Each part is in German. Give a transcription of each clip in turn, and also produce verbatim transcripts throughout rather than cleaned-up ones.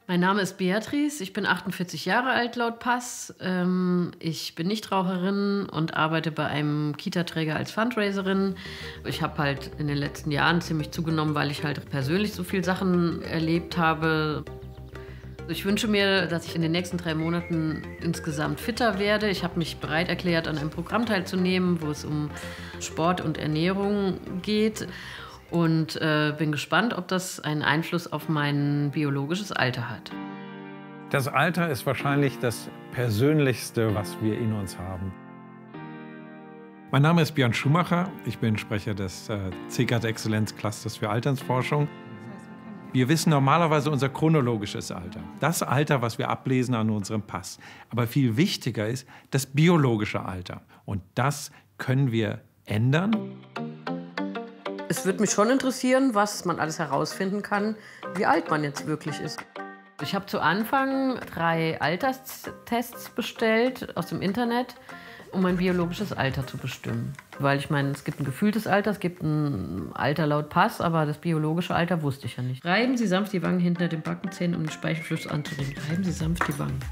Mein Name ist Beatrice, ich bin achtundvierzig Jahre alt laut Pass. Ähm, ich bin Nichtraucherin und arbeite bei einem Kita-Träger als Fundraiserin. Ich habe halt in den letzten Jahren ziemlich zugenommen, weil ich halt persönlich so viele Sachen erlebt habe. Ich wünsche mir, dass ich in den nächsten drei Monaten insgesamt fitter werde. Ich habe mich bereit erklärt, an einem Programm teilzunehmen, wo es um Sport und Ernährung geht. Und äh, bin gespannt, ob das einen Einfluss auf mein biologisches Alter hat. Das Alter ist wahrscheinlich das Persönlichste, was wir in uns haben. Mein Name ist Björn Schumacher. Ich bin Sprecher des äh, C G A T-Exzellenz-Clusters für Alternsforschung. Wir wissen normalerweise unser chronologisches Alter. Das Alter, was wir ablesen an unserem Pass. Aber viel wichtiger ist das biologische Alter. Und das können wir ändern. Es würde mich schon interessieren, was man alles herausfinden kann, wie alt man jetzt wirklich ist. Ich habe zu Anfang drei Alterstests bestellt aus dem Internet, um mein biologisches Alter zu bestimmen. Weil ich meine, es gibt ein gefühltes Alter, es gibt ein Alter laut Pass, aber das biologische Alter wusste ich ja nicht. Reiben Sie sanft die Wangen hinter den Backenzähnen, um den Speichelfluss anzuregen. Reiben Sie sanft die Wangen.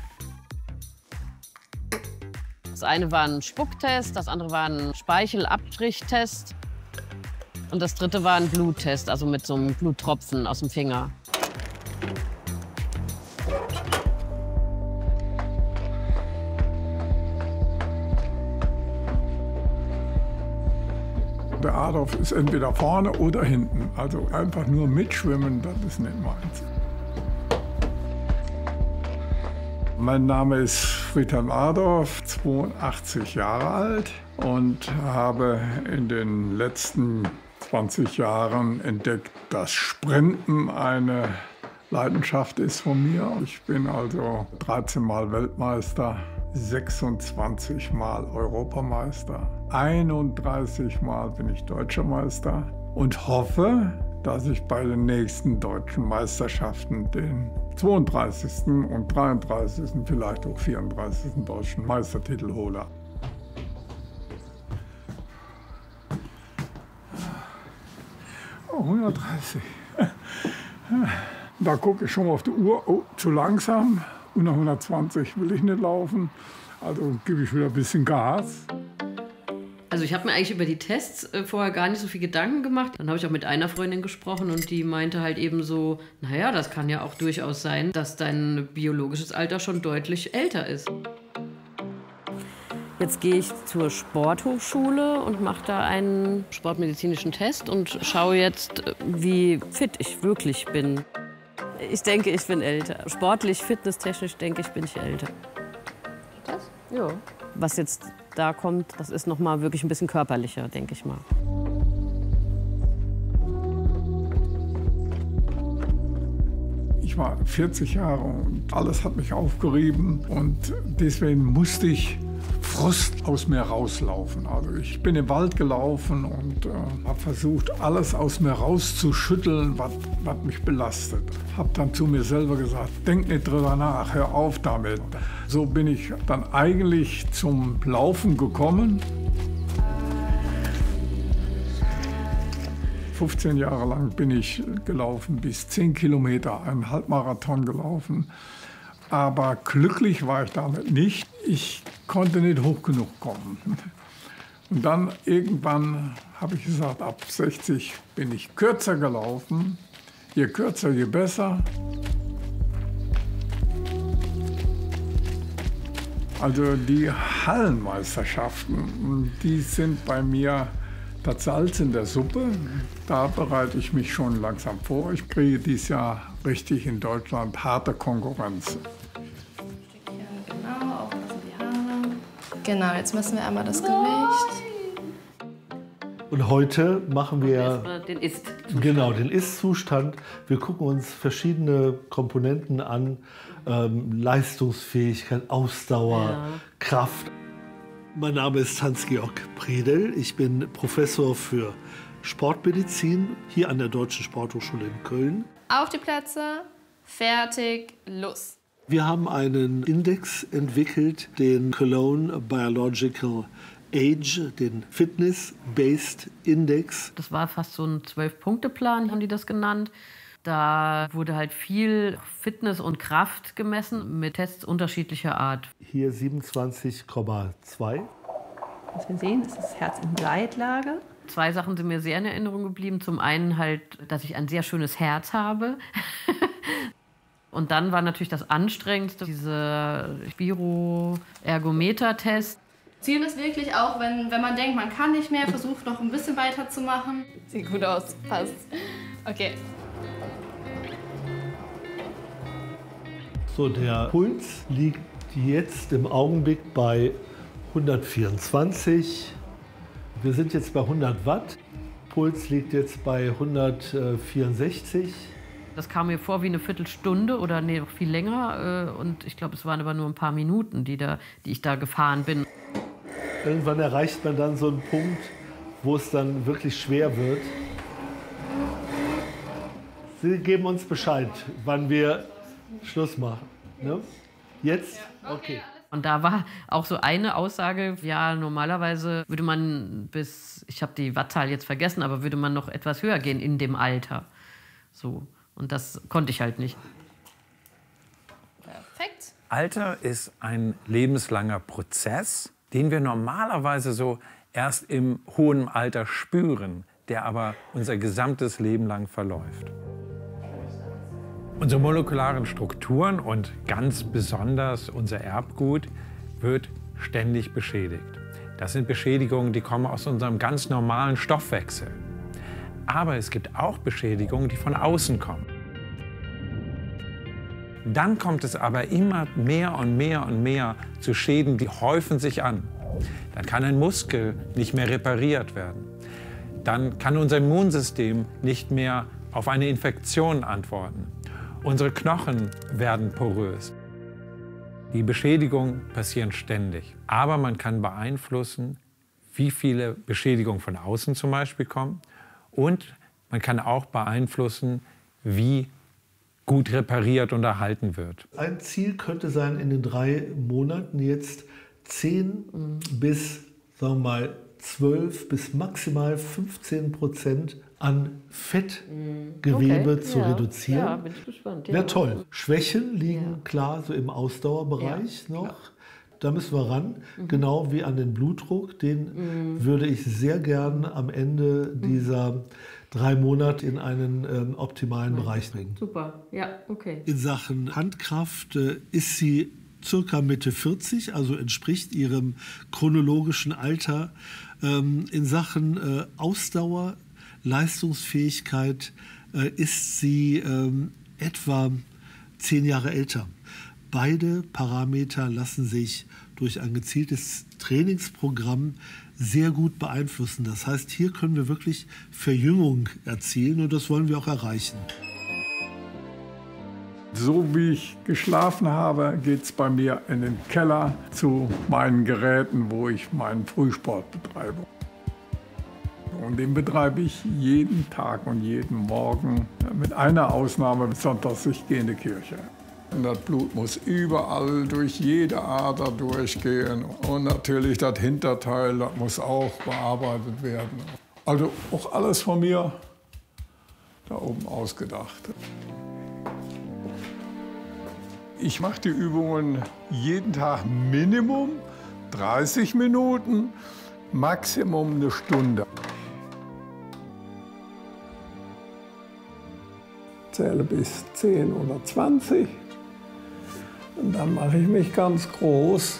Das eine war ein Spucktest, das andere war ein Speichelabstrichtest. Und das dritte war ein Bluttest, also mit so einem Bluttropfen aus dem Finger. Der Adolf ist entweder vorne oder hinten. Also einfach nur mitschwimmen, das ist nicht meins. Mein Name ist Friedhelm Adorf, zweiundachtzig Jahre alt und habe in den letzten zwanzig Jahren entdeckt, dass Sprinten eine Leidenschaft ist von mir. Ich bin also dreizehn Mal Weltmeister, sechsundzwanzig Mal Europameister, einunddreißig Mal bin ich Deutscher Meister und hoffe, dass ich bei den nächsten deutschen Meisterschaften den zweiunddreißigsten und dreiunddreißigsten, vielleicht auch vierunddreißigsten deutschen Meistertitel hole. Oh, hundertdreißig. Da gucke ich schon mal auf die Uhr. Oh, zu langsam. Unter hundertzwanzig will ich nicht laufen. Also gebe ich wieder ein bisschen Gas. Also ich habe mir eigentlich über die Tests äh, vorher gar nicht so viel Gedanken gemacht. Dann habe ich auch mit einer Freundin gesprochen und die meinte halt eben so, naja, das kann ja auch durchaus sein, dass dein biologisches Alter schon deutlich älter ist. Jetzt gehe ich zur Sporthochschule und mache da einen sportmedizinischen Test und schaue jetzt, wie fit ich wirklich bin. Ich denke, ich bin älter. Sportlich, fitnesstechnisch denke ich, bin ich älter. Das? Ja. Was jetzt da kommt, das ist noch mal wirklich ein bisschen körperlicher, denke ich mal. Ich war vierzig Jahre und alles hat mich aufgerieben und deswegen musste ich Frust aus mir rauslaufen. Also ich bin im Wald gelaufen und äh, habe versucht, alles aus mir rauszuschütteln, was mich belastet. Habe dann zu mir selber gesagt, denk nicht drüber nach, hör auf damit. So bin ich dann eigentlich zum Laufen gekommen. fünfzehn Jahre lang bin ich gelaufen, bis zehn Kilometer, einen Halbmarathon gelaufen. Aber glücklich war ich damit nicht. Ich konnte nicht hoch genug kommen. Und dann irgendwann habe ich gesagt, ab sechzig bin ich kürzer gelaufen. Je kürzer, je besser. Also die Hallenmeisterschaften, die sind bei mir das Salz in der Suppe. Da bereite ich mich schon langsam vor. Ich kriege dieses Jahr richtig in Deutschland harte Konkurrenz. Genau, aufpassen die Haare. Genau, jetzt messen wir einmal das Gewicht. Und heute machen wir den Ist-Zustand. Genau, den Ist-Zustand. Wir gucken uns verschiedene Komponenten an. Ähm, Leistungsfähigkeit, Ausdauer, ja. Kraft. Mein Name ist Hans-Georg Predel. Ich bin Professor für Sportmedizin hier an der Deutschen Sporthochschule in Köln. Auf die Plätze, fertig, los. Wir haben einen Index entwickelt, den Cologne Biological Age, den Fitness-Based Index. Das war fast so ein Zwölf-Punkte-Plan, haben die das genannt. Da wurde halt viel Fitness und Kraft gemessen mit Tests unterschiedlicher Art. Hier siebenundzwanzig Komma zwei. Was wir sehen, ist das Herz in Gleitlage. Zwei Sachen sind mir sehr in Erinnerung geblieben. Zum einen halt, dass ich ein sehr schönes Herz habe. Und dann war natürlich das Anstrengendste, dieser Spiro-Ergometer-Test. Ziel ist wirklich auch, wenn, wenn man denkt, man kann nicht mehr, versucht noch ein bisschen weiterzumachen. Sieht gut aus, passt. Okay. So, der Puls liegt jetzt im Augenblick bei hundertvierundzwanzig. Wir sind jetzt bei hundert Watt. Puls liegt jetzt bei hundertvierundsechzig. Das kam mir vor wie eine Viertelstunde oder nee, noch viel länger. Und ich glaube, es waren aber nur ein paar Minuten, die, da, die ich da gefahren bin. Irgendwann erreicht man dann so einen Punkt, wo es dann wirklich schwer wird. Sie geben uns Bescheid, wann wir Schluss machen. Ne? Jetzt? Okay. Und da war auch so eine Aussage, ja, normalerweise würde man bis, ich habe die Wattzahl jetzt vergessen, aber würde man noch etwas höher gehen in dem Alter. So. Und das konnte ich halt nicht. Perfekt. Alter ist ein lebenslanger Prozess, den wir normalerweise so erst im hohen Alter spüren, der aber unser gesamtes Leben lang verläuft. Unsere molekularen Strukturen und ganz besonders unser Erbgut wird ständig beschädigt. Das sind Beschädigungen, die kommen aus unserem ganz normalen Stoffwechsel. Aber es gibt auch Beschädigungen, die von außen kommen. Dann kommt es aber immer mehr und mehr und mehr zu Schäden, die häufen sich an. Dann kann ein Muskel nicht mehr repariert werden. Dann kann unser Immunsystem nicht mehr auf eine Infektion antworten. Unsere Knochen werden porös. Die Beschädigungen passieren ständig. Aber man kann beeinflussen, wie viele Beschädigungen von außen zum Beispiel kommen. Und man kann auch beeinflussen, wie gut repariert und erhalten wird. Ein Ziel könnte sein, in den drei Monaten jetzt zehn bis, sagen wir mal, zwölf bis maximal fünfzehn Prozent an Fettgewebe Okay, zu ja. reduzieren. Ja, bin ich gespannt. Ja. Wäre toll. Schwächen liegen Ja. klar so im Ausdauerbereich Ja, noch. klar. Da müssen wir ran, mhm. genau wie an den Blutdruck. Den mhm. würde ich sehr gern am Ende mhm. dieser drei Monate in einen ähm, optimalen mhm. Bereich bringen. Super, ja, okay. In Sachen Handkraft äh, ist sie circa Mitte vierzig, also entspricht ihrem chronologischen Alter. Ähm, in Sachen äh, Ausdauer, Leistungsfähigkeit äh, ist sie ähm, etwa zehn Jahre älter. Beide Parameter lassen sich durch ein gezieltes Trainingsprogramm sehr gut beeinflussen. Das heißt, hier können wir wirklich Verjüngung erzielen und das wollen wir auch erreichen. So wie ich geschlafen habe, geht es bei mir in den Keller zu meinen Geräten, wo ich meinen Frühsport betreibe. Und den betreibe ich jeden Tag und jeden Morgen, mit einer Ausnahme, sonntags ich gehe in die Kirche. Und das Blut muss überall durch jede Ader durchgehen. Und natürlich das Hinterteil, das muss auch bearbeitet werden. Also auch alles von mir da oben ausgedacht. Ich mache die Übungen jeden Tag Minimum dreißig Minuten, Maximum eine Stunde. Zähle bis zehn oder zwanzig. Und dann mache ich mich ganz groß.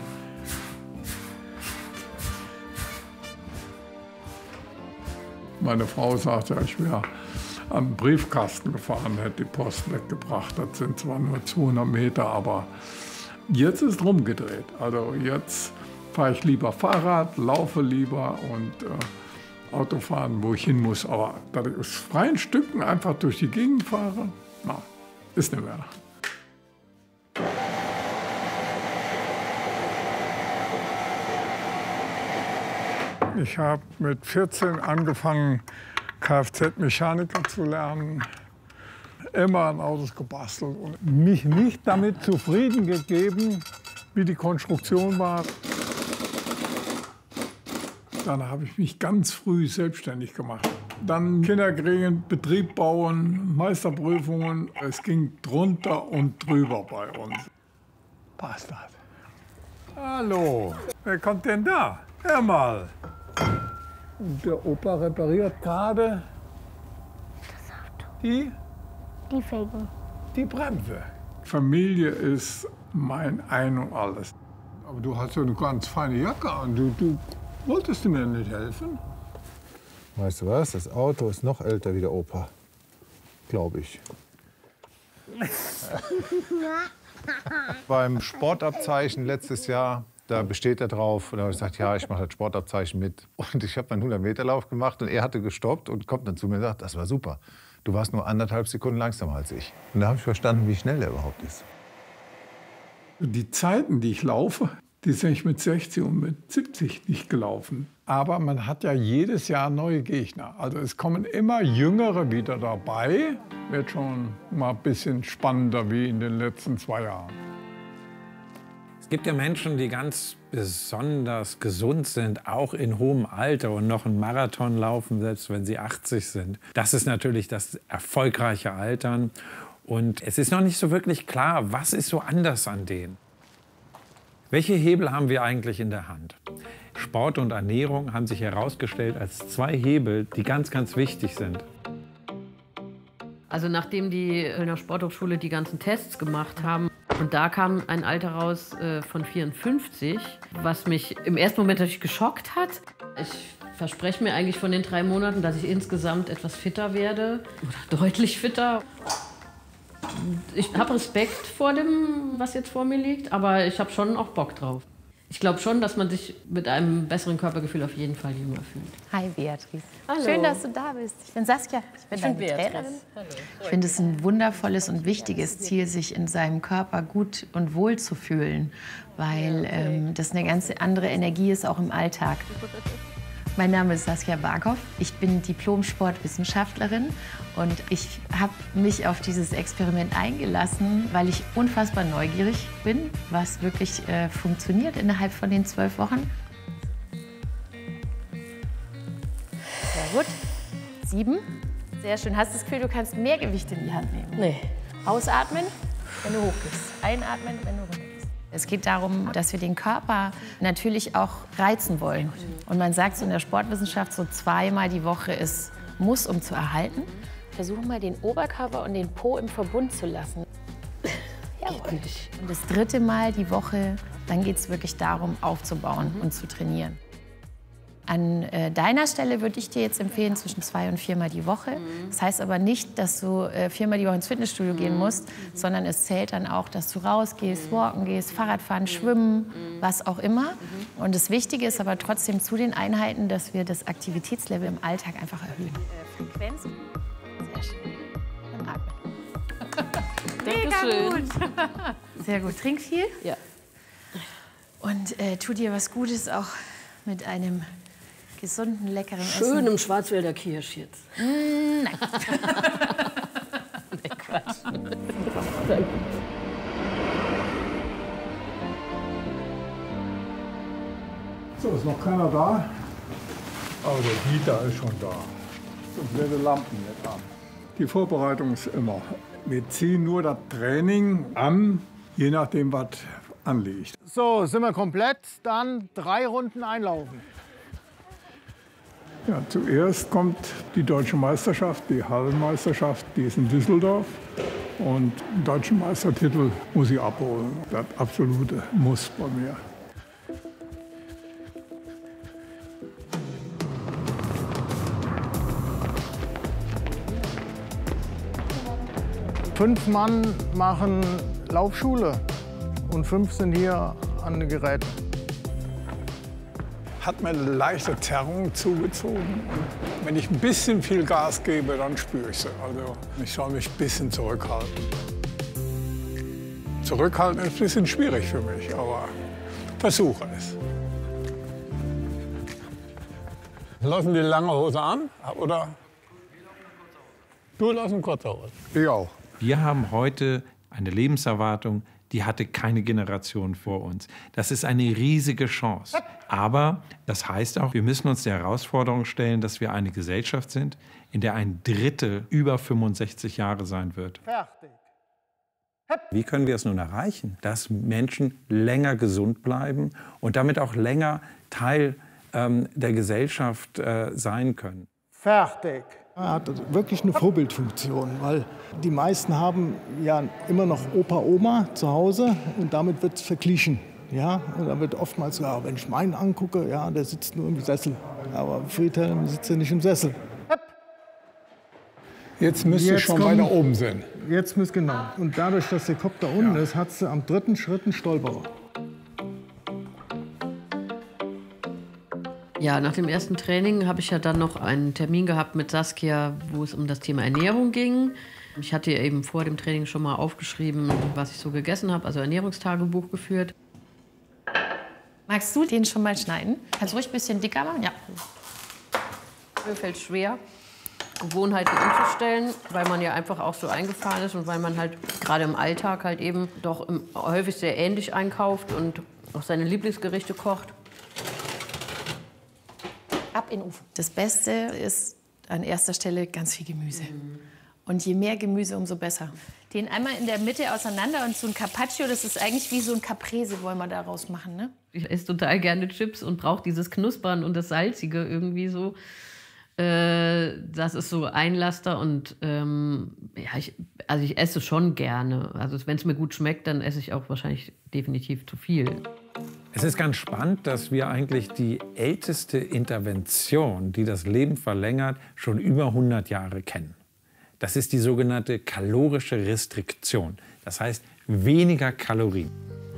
Meine Frau sagt ja, ich wäre am Briefkasten gefahren, hätte die Post weggebracht. Das sind zwar nur zweihundert Meter, aber jetzt ist rumgedreht. Also jetzt fahre ich lieber Fahrrad, laufe lieber und äh, Auto fahren, wo ich hin muss. Aber dass ich aus freien Stücken einfach durch die Gegend fahre, na, ist nicht mehr. Ich habe mit vierzehn angefangen, Kfz-Mechaniker zu lernen. Immer an Autos gebastelt und mich nicht damit zufrieden gegeben, wie die Konstruktion war. Dann habe ich mich ganz früh selbstständig gemacht. Dann Kinder kriegen, Betrieb bauen, Meisterprüfungen. Es ging drunter und drüber bei uns. Bastard. Hallo, wer kommt denn da? Hör mal. Der Opa repariert gerade die, Die Felgen. die Bremse. Familie ist mein Ein und Alles. Aber du hast ja eine ganz feine Jacke an. Du, du wolltest mir nicht helfen? Weißt du was? Das Auto ist noch älter wie der Opa. Glaube ich. Beim Sportabzeichen letztes Jahr, da besteht er drauf. Und da habe ich gesagt, ja, ich mache das Sportabzeichen mit. Und ich habe meinen hundert-Meter-Lauf gemacht und er hatte gestoppt und kommt dann zu mir und sagt, das war super. Du warst nur anderthalb Sekunden langsamer als ich. Und da habe ich verstanden, wie schnell er überhaupt ist. Die Zeiten, die ich laufe, die sind ich mit sechzig und mit siebzig nicht gelaufen. Aber man hat ja jedes Jahr neue Gegner. Also es kommen immer Jüngere wieder dabei. Wird schon mal ein bisschen spannender wie in den letzten zwei Jahren. Es gibt ja Menschen, die ganz besonders gesund sind, auch in hohem Alter und noch einen Marathon laufen, selbst wenn sie achtzig sind. Das ist natürlich das erfolgreiche Altern. Und es ist noch nicht so wirklich klar, was ist so anders an denen. Welche Hebel haben wir eigentlich in der Hand? Sport und Ernährung haben sich herausgestellt als zwei Hebel, die ganz, ganz wichtig sind. Also nachdem die in der Sporthochschule die ganzen Tests gemacht haben, und da kam ein Alter raus äh, von vierundfünfzig, was mich im ersten Moment natürlich geschockt hat. Ich verspreche mir eigentlich von den drei Monaten, dass ich insgesamt etwas fitter werde oder deutlich fitter. Ich habe Respekt vor dem, was jetzt vor mir liegt, aber ich habe schon auch Bock drauf. Ich glaube schon, dass man sich mit einem besseren Körpergefühl auf jeden Fall jünger fühlt. Hi Beatrice. Hallo. Schön, dass du da bist. Ich bin Saskia. Ich bin, Ich deine bin Beatrice. Trainerin. Ich finde es ein wundervolles und wichtiges Ziel, sich in seinem Körper gut und wohl zu fühlen, weil ähm, das eine ganz andere Energie ist, auch im Alltag. Mein Name ist Saskia Barkow. Ich bin Diplom-Sportwissenschaftlerin und ich habe mich auf dieses Experiment eingelassen, weil ich unfassbar neugierig bin, was wirklich äh, funktioniert innerhalb von den zwölf Wochen. Sehr gut. Sieben. Sehr schön. Hast du das Gefühl, du kannst mehr Gewicht in die Hand nehmen? Nee. Ausatmen, wenn du hochgehst. Einatmen, wenn du runtergehst. Es geht darum, dass wir den Körper natürlich auch reizen wollen. Und man sagt so in der Sportwissenschaft, so zweimal die Woche ist muss, um zu erhalten. Versuch mal, den Oberkörper und den Po im Verbund zu lassen. Jawohl. Und das dritte Mal die Woche, dann geht es wirklich darum, aufzubauen und zu trainieren. An äh, deiner Stelle würde ich dir jetzt empfehlen, zwischen zwei und viermal die Woche. Das heißt aber nicht, dass du äh, viermal die Woche ins Fitnessstudio gehen musst, sondern es zählt dann auch, dass du rausgehst, walken gehst, Fahrradfahren, schwimmen, was auch immer. Und das Wichtige ist aber trotzdem zu den Einheiten, dass wir das Aktivitätslevel im Alltag einfach erhöhen. Frequenz. Sehr schön. Dann atmen. Mega gut. Sehr gut. Trink viel. Ja. Und äh, tu dir was Gutes auch mit einem gesunden, leckeren Essen. Schön im Schwarzwälder Kirsch jetzt. Mm, nein. Nee, Quatsch. So, ist noch keiner da? Aber der Dieter ist schon da. Und werde Lampen nicht an. Die Vorbereitung ist immer. Wir ziehen nur das Training an, je nachdem, was anliegt. So, sind wir komplett. Dann drei Runden einlaufen. Ja, zuerst kommt die Deutsche Meisterschaft, die Hallenmeisterschaft, die ist in Düsseldorf. Und den deutschen Meistertitel muss ich abholen. Das absolute Muss bei mir. Fünf Mann machen Laufschule und fünf sind hier an den Geräten. Hat mir eine leichte Zerrung zugezogen. Wenn ich ein bisschen viel Gas gebe, dann spüre ich sie. Also ich soll mich ein bisschen zurückhalten. Zurückhalten ist ein bisschen schwierig für mich, aber versuche es. Lassen die lange Hose an, oder? Du lass eine kurze Hose. Ich auch. Wir haben heute eine Lebenserwartung, die hatte keine Generation vor uns. Das ist eine riesige Chance. Aber das heißt auch, wir müssen uns der Herausforderung stellen, dass wir eine Gesellschaft sind, in der ein Drittel über fünfundsechzig Jahre sein wird. Fertig. Wie können wir es nun erreichen, dass Menschen länger gesund bleiben und damit auch länger Teil ähm, der Gesellschaft äh, sein können? Fertig. Er hat wirklich eine Vorbildfunktion, weil die meisten haben ja immer noch Opa, Oma zu Hause und damit wird es verglichen. Ja? Und da wird oftmals gesagt, ja, wenn ich meinen angucke, ja, der sitzt nur im Sessel. Aber Friedhelm sitzt ja nicht im Sessel. Jetzt müsste Jetzt schon kommen- weiter oben sein. Jetzt muss genau. Und dadurch, dass der Kopf da unten ist, hat sie am dritten Schritt einen Stolperer. Ja, nach dem ersten Training habe ich ja dann noch einen Termin gehabt mit Saskia, wo es um das Thema Ernährung ging. Ich hatte ihr eben vor dem Training schon mal aufgeschrieben, was ich so gegessen habe, also Ernährungstagebuch geführt. Magst du den schon mal schneiden? Kannst du ruhig ein bisschen dicker machen? Ja. Mir fällt schwer, Gewohnheiten umzustellen, weil man ja einfach auch so eingefahren ist und weil man halt gerade im Alltag halt eben doch im, häufig sehr ähnlich einkauft und auch seine Lieblingsgerichte kocht. Ab in den Ofen. Das Beste ist an erster Stelle ganz viel Gemüse. Und je mehr Gemüse, umso besser. Den einmal in der Mitte auseinander und so ein Carpaccio, das ist eigentlich wie so ein Caprese, wollen wir daraus machen, ne? Ich esse total gerne Chips und brauche dieses Knuspern und das Salzige irgendwie so. Äh, das ist so ein Laster und ähm, ja, ich, also ich esse schon gerne. Also wenn es mir gut schmeckt, dann esse ich auch wahrscheinlich definitiv zu viel. Es ist ganz spannend, dass wir eigentlich die älteste Intervention, die das Leben verlängert, schon über hundert Jahre kennen. Das ist die sogenannte kalorische Restriktion. Das heißt, weniger Kalorien.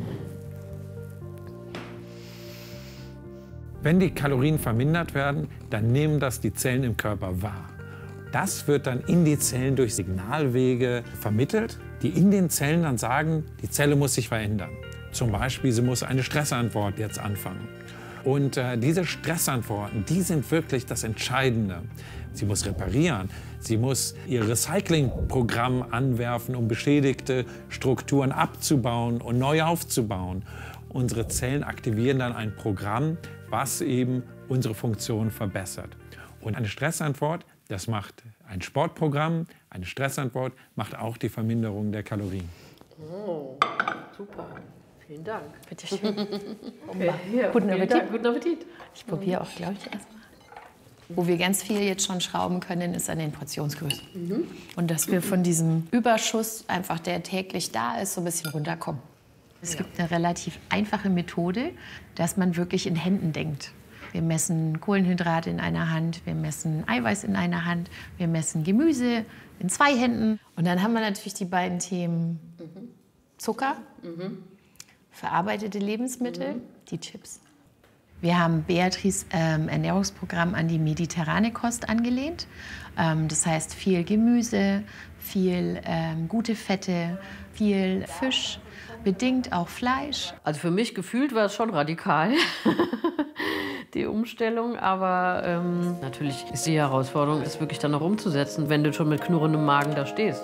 Wenn die Kalorien vermindert werden, dann nehmen das die Zellen im Körper wahr. Das wird dann in die Zellen durch Signalwege vermittelt, die in den Zellen dann sagen, die Zelle muss sich verändern. Zum Beispiel, sie muss eine Stressantwort jetzt anfangen. Und äh, diese Stressantworten, die sind wirklich das Entscheidende. Sie muss reparieren, sie muss ihr Recyclingprogramm anwerfen, um beschädigte Strukturen abzubauen und neu aufzubauen. Unsere Zellen aktivieren dann ein Programm, was eben unsere Funktion verbessert. Und eine Stressantwort, das macht ein Sportprogramm, eine Stressantwort macht auch die Verminderung der Kalorien. Oh, super. Vielen Dank. Bitte schön. Okay. Ja, Guten vielen Appetit. Dank. Guten Appetit. Ich probiere auch, glaube ich, erstmal. Wo wir ganz viel jetzt schon schrauben können, ist an den Portionsgrößen. Mhm. Und dass wir von diesem Überschuss, einfach der täglich da ist, so ein bisschen runterkommen. Es gibt eine relativ einfache Methode, dass man wirklich in Händen denkt. Wir messen Kohlenhydrate in einer Hand, wir messen Eiweiß in einer Hand, wir messen Gemüse in zwei Händen. Und dann haben wir natürlich die beiden Themen Zucker, verarbeitete Lebensmittel, die Chips. Wir haben Beatrice ähm, Ernährungsprogramm an die mediterrane Kost angelehnt. Ähm, das heißt viel Gemüse, viel ähm, gute Fette, viel Fisch, bedingt auch Fleisch. Also für mich gefühlt war es schon radikal, die Umstellung. Aber ähm, natürlich ist die Herausforderung, es wirklich dann noch umzusetzen, wenn du schon mit knurrendem Magen da stehst.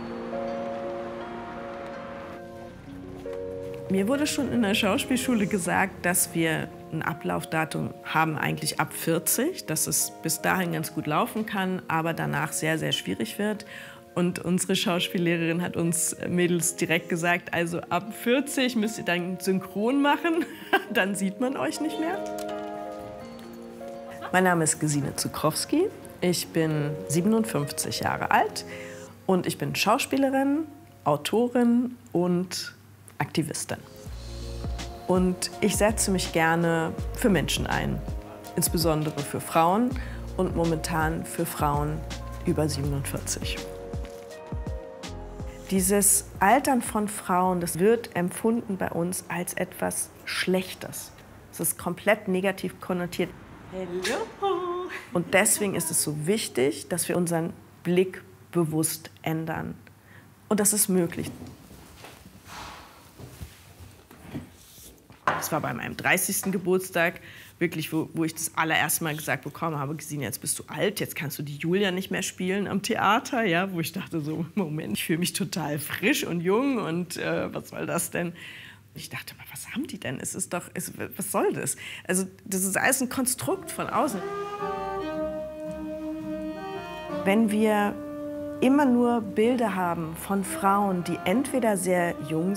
Mir wurde schon in der Schauspielschule gesagt, dass wir ein Ablaufdatum haben, eigentlich ab vierzig, dass es bis dahin ganz gut laufen kann, aber danach sehr, sehr schwierig wird. Und unsere Schauspiellehrerin hat uns Mädels direkt gesagt, also ab vierzig müsst ihr dann synchron machen, dann sieht man euch nicht mehr. Mein Name ist Gesine Zukrowski, ich bin siebenundfünfzig Jahre alt und ich bin Schauspielerin, Autorin und Aktivistin. Und ich setze mich gerne für Menschen ein, insbesondere für Frauen und momentan für Frauen über siebenundvierzig. Dieses Altern von Frauen, das wird empfunden bei uns als etwas Schlechtes. Es ist komplett negativ konnotiert. Hallo. Und deswegen ist es so wichtig, dass wir unseren Blick bewusst ändern. Und das ist möglich. Das war bei meinem dreißigsten Geburtstag, wirklich, wo, wo ich das allererste Mal gesagt bekommen habe, Gesine, jetzt bist du alt, jetzt kannst du die Julia nicht mehr spielen am Theater, ja, wo ich dachte so, Moment, ich fühle mich total frisch und jung und äh, was soll das denn? Ich dachte mal, was haben die denn? Es ist doch, es, was soll das? Also das ist alles ein Konstrukt von außen. Wenn wir immer nur Bilder haben von Frauen, die entweder sehr jung